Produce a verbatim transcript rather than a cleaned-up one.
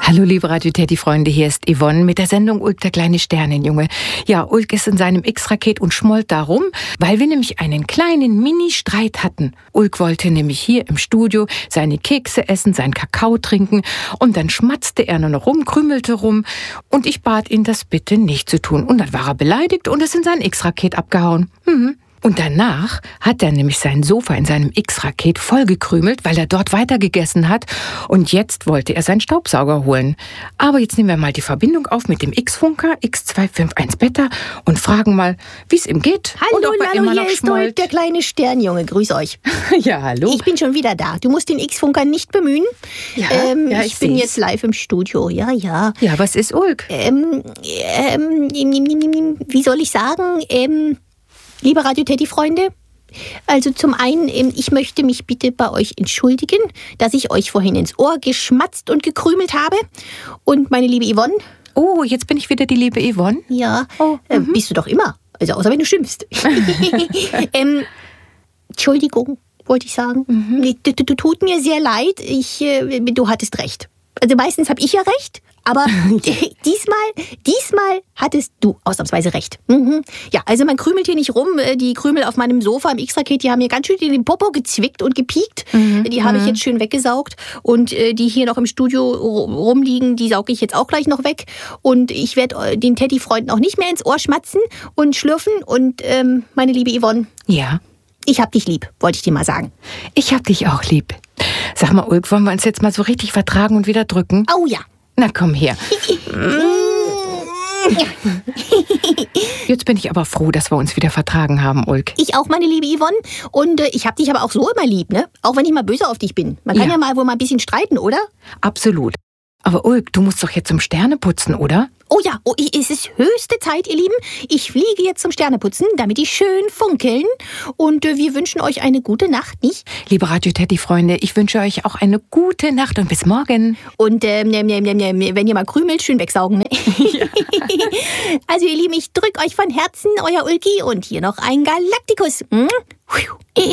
Hallo liebe Radio Teddy-Freunde, hier ist Yvonne mit der Sendung Ulk, der kleine Sternenjunge. Ja, Ulk ist in seinem X-Raket und schmollt darum, weil wir nämlich einen kleinen Mini-Streit hatten. Ulk wollte nämlich hier im Studio seine Kekse essen, seinen Kakao trinken und dann schmatzte er nur noch rum, krümelte rum und ich bat ihn, das bitte nicht zu tun. Und dann war er beleidigt und ist in sein X-Raket abgehauen. Mhm. Und danach hat er nämlich sein Sofa in seinem X-Raket vollgekrümelt, weil er dort weitergegessen hat. Und jetzt wollte er seinen Staubsauger holen. Aber jetzt nehmen wir mal die Verbindung auf mit dem X-Funker X zwei fünf eins Beta und fragen mal, wie es ihm geht. Hallo, und ob er hallo, immer hier noch ist schmollt. Ulk, der kleine Sternjunge. Grüß euch. Ja, hallo. Ich bin schon wieder da. Du musst den X-Funker nicht bemühen. Ja, ähm, ja, ich, ich bin seh's. jetzt live im Studio. Ja, ja. Ja, was ist Ulk? Ähm, ähm, wie soll ich sagen? Ähm, liebe Radio Teddy-Freunde, also zum einen, ähm, ich möchte mich bitte bei euch entschuldigen, dass ich euch vorhin ins Ohr geschmatzt und gekrümelt habe. Und meine liebe Yvonne, Oh, jetzt bin ich wieder die liebe Yvonne. ja, Oh, äh, bist du doch immer. Also außer wenn du schimpfst. ähm, Entschuldigung, wollte ich sagen. Nee, du, du, tut mir sehr leid. Ich, äh, du hattest recht. Also meistens habe ich ja recht, aber diesmal, diesmal hattest du ausnahmsweise recht. Mhm. Ja, also man krümelt hier nicht rum. Die Krümel auf meinem Sofa im X-Raket, die haben mir ganz schön in den Popo gezwickt und gepiekt. Mhm. Die habe ich jetzt schön weggesaugt. Und äh, die hier noch im Studio rumliegen, die sauge ich jetzt auch gleich noch weg. Und ich werde den Teddy-Freunden auch nicht mehr ins Ohr schmatzen und schlürfen. Und ähm, meine liebe Yvonne, Ja, ich hab dich lieb, wollte ich dir mal sagen. ich hab dich auch lieb. Sag mal, Ulk, wollen wir uns jetzt mal so richtig vertragen und wieder drücken? Oh ja. Na komm her. Jetzt bin ich aber froh, dass wir uns wieder vertragen haben, Ulk. Ich auch, meine liebe Yvonne. Und äh, ich hab dich aber auch so immer lieb, ne? Auch wenn ich mal böse auf dich bin. Man kann Ja. ja, mal wohl mal ein bisschen streiten, oder? Absolut. Aber Ulk, du musst doch jetzt zum Sterneputzen, oder? Oh ja, oh, es ist höchste Zeit, ihr Lieben. Ich fliege jetzt zum Sterneputzen, damit die schön funkeln. Und äh, wir wünschen euch eine gute Nacht, nicht? Liebe Radio Teddy-Freunde, ich wünsche euch auch eine gute Nacht und bis morgen. Und ähm, ähm, ähm, ähm, wenn ihr mal krümelt, schön wegsaugen, ne? Also ihr Lieben, ich drück euch von Herzen, euer Ulki. Und hier noch ein Galaktikus. Hm?